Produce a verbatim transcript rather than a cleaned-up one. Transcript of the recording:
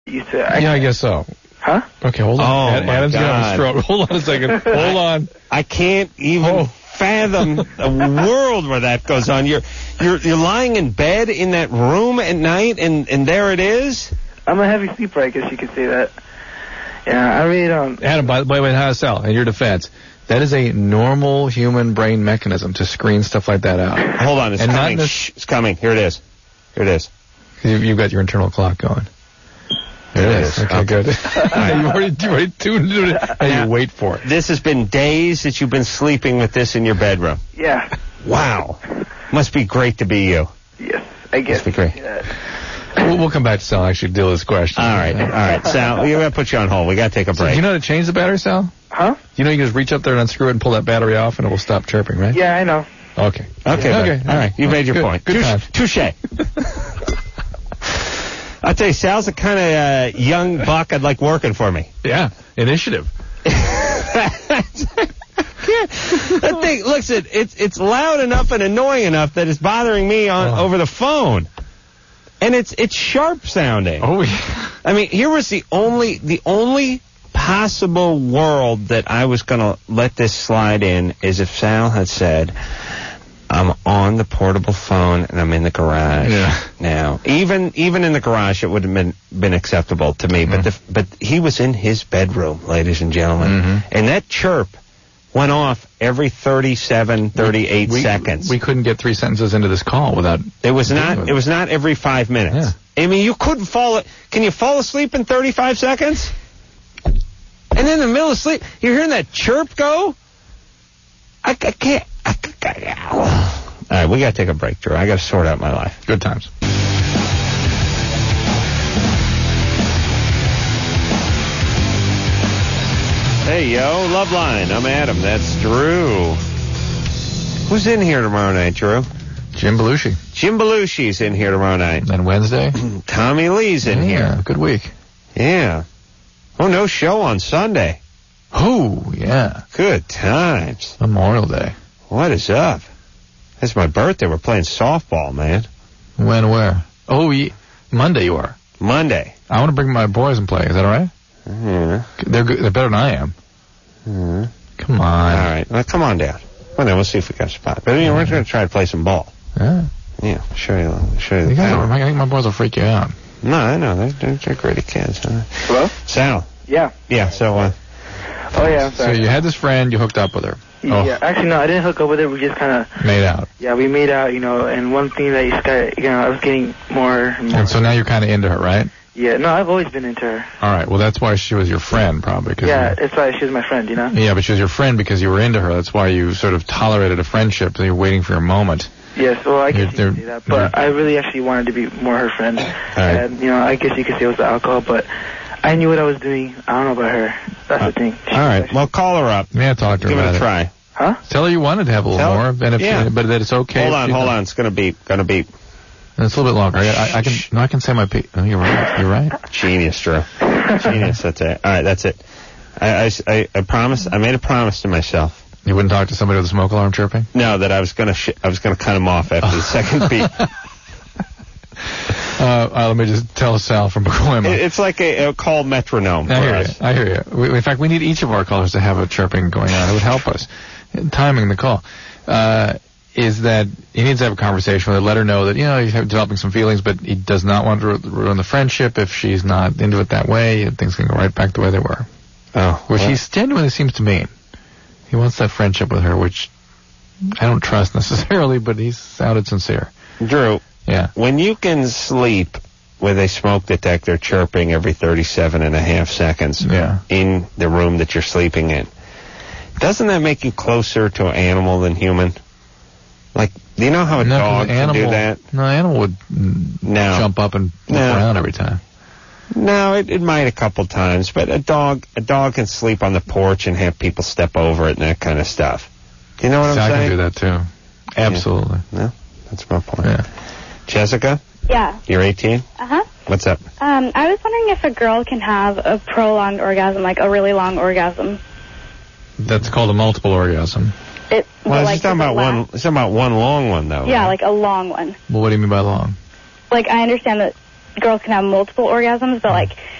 Used to, I, Yeah, I guess so. Huh? Okay, hold on. Oh, Ad- my Adam's going to have a God. stroke. Hold on a second. Hold on. I can't even Oh. fathom a world where that goes on. You're you're you're lying in bed in that room at night, and, and there it is? I'm a heavy sleeper, I guess you could say that. Yeah, I really don't. Adam, by the way, wait, how to sell, in your defense, that is a normal human brain mechanism to screen stuff like that out. Hold on, it's And not coming. nec- Shh, it's coming. Here it is. Here it is. You- You've got your internal clock going. There it is. Okay, good. you already, you already tuned into it. Now you wait for it. This has been days that you've been sleeping with this in your bedroom. Yeah. Wow. Must be great to be you. Yes, I guess. Must be great. Yeah. We'll, we'll come back to Sal and actually deal with this question. All right, all right. Sal, we're going to put you on hold. We got to take a So, break. you know how to change the battery, Sal? Huh? You know you can just reach up there and unscrew it and pull that battery off and it will stop chirping, right? Yeah, I know. Okay. Okay, Okay. okay. All right. You made your Good- point. good Touche- time. Touche. I'll tell you, Sal's the kind of uh, young buck I'd like working for me. Yeah. Initiative. That thing, listen, it's it's loud enough and annoying enough that it's bothering me on Oh. over the phone, and it's it's sharp sounding. Oh, yeah. I mean, here was the only the only possible world that I was going to let this slide in is if Sal had said, I'm on the portable phone and I'm in the garage Yeah. now. Even even in the garage, it would have been been acceptable to me. Mm-hmm. But the, but he was in his bedroom, ladies and gentlemen, Mhm. and that chirp went off every thirty-seven, thirty-eight we, seconds. We couldn't get three sentences into this call without... It was dealing not. with It was not every five minutes. Yeah. I mean, you couldn't fall. Can you fall asleep in thirty-five seconds? And then in the middle of sleep, you're hearing that chirp go. I, I can't. I, I, all right, we got to take a break, Drew. I got to sort out my life. Good times. Hey, yo, Love Line. I'm Adam. That's Drew. Who's in here tomorrow night, Drew? Jim Belushi. Jim Belushi's in here tomorrow night. Then Wednesday. Tommy Lee's in yeah, here. good week. Yeah. Oh, no show on Sunday. Oh, yeah. Good times. Memorial Day. What is up? It's my birthday. We're playing softball, man. When, where? Oh, ye- Monday you are. Monday. I want to bring my boys and play. Is that all right? Mm-hmm. They're good. They're better than I am. Mm-hmm. Come on. All right. Well, come on down. Well, then we'll see if we got a spot. But, you know, we're going to try to play some ball. Yeah. Yeah, show you, show you the You guys, power. I think my boys will freak you out. No, I know. They're, they're, they're great kids. Huh? Hello? Sal. Yeah. Yeah, so, uh, Oh, yeah, I'm So sorry. you had this friend, you hooked up with her. Oh, Yeah, actually, no, I didn't hook up with her. We just kind of, made out. yeah, we made out, you know, and one thing that you got, you know, I was getting more and more. And so now you're kind of into her, right? Yeah, no, I've always been into her. All right. Well, that's why she was your friend, probably. Cause Yeah, you- it's why she was my friend, you know? yeah, but she was your friend because you were into her. That's why you sort of tolerated a friendship. So you're waiting for your moment. Yes, well, I guess you You're- could say that, but I really actually wanted to be more her friend. right. And, you know, I guess you could say it was the alcohol, but I knew what I was doing. I don't know about her. That's the thing. all right. Well, call her up. Yeah, talk to her Give it about a try. Huh? Tell her you wanted to have a little Tell- more, and if, yeah. but that it's okay. Hold if on, you- hold on. It's going to beep. Going to beep. It's a little bit longer. I, I, I can no, I can say my. Pe- oh, you're right. You're right. Genius, Drew. Genius. That's it. All right, that's it. I, I, I, I promised. I made a promise to myself. You wouldn't talk to somebody with a smoke alarm chirping? No, that I was going to sh- I was going to cut him off after the second beep. Uh, uh, let me just tell Sal from Pacoima. It- It's like a, a call metronome for I hear us. you. I hear you. We, in fact, we need each of our callers to have a chirping going on. It would help us. Timing the call. Uh, is that he needs to have a conversation with her, let her know that, you know, he's developing some feelings, but he does not want to ru- ruin the friendship. If she's not into it that way, things can go right back the way they were. Oh, Which well. he genuinely seems to mean. He wants that friendship with her, which I don't trust necessarily, but he sounded sincere. Drew, Yeah. when you can sleep with a smoke detector chirping every thirty-seven and a half seconds Yeah. in the room that you're sleeping in, doesn't that make you closer to an animal than human? Like, do you know how a No, 'cause dog an can animal, do that? No, an animal would mm, No. jump up and look No. around every time. No, it, it might a couple times, but a dog a dog can sleep on the porch and have people step over it and that kind of stuff. Do you know what So I'm I saying? can do that too. Absolutely. No, that's my point. Yeah. Jessica, Yeah. you're eighteen. Uh-huh. What's up? Um, I was wondering if a girl can have a prolonged orgasm, like a really long orgasm. That's called a multiple orgasm. It, Well, but, it's like, just talking does it about one. last? It's talking about one long one though. Yeah, right? like a long one. Well, what do you mean by long? Like, I understand that girls can have multiple orgasms, but, like,